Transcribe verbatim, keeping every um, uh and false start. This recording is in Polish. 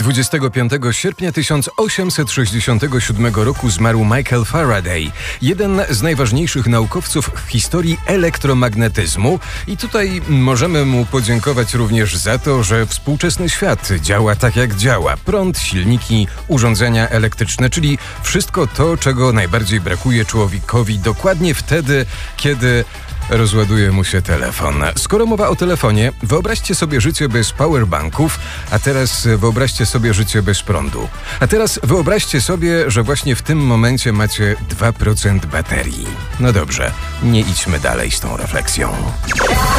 dwudziestego piątego sierpnia tysiąc osiemset sześćdziesiątego siódmego roku zmarł Michael Faraday, jeden z najważniejszych naukowców w historii elektromagnetyzmu, i tutaj możemy mu podziękować również za to, że współczesny świat działa tak jak działa. Prąd, silniki, urządzenia elektryczne, czyli wszystko to, czego najbardziej brakuje człowiekowi dokładnie wtedy, kiedy rozładuje mu się telefon. Skoro mowa o telefonie, wyobraźcie sobie życie bez powerbanków, a teraz wyobraźcie sobie życie bez prądu. A teraz wyobraźcie sobie, że właśnie w tym momencie macie dwa procent baterii. No dobrze, nie idźmy dalej z tą refleksją.